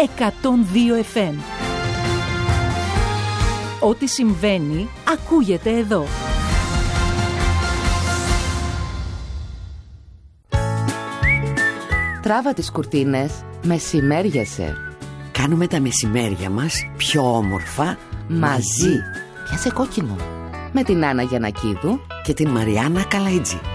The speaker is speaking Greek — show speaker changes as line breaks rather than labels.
102 FM. Ό,τι συμβαίνει ακούγεται εδώ.
Τράβα τις κουρτίνες, μεσημέριασε.
Κάνουμε τα μεσημέρια μας πιο όμορφα μαζί.
Πιάσε κόκκινο. Με την Άννα Γιαννακίδου
και την Μαριάννα Καλαϊτζή.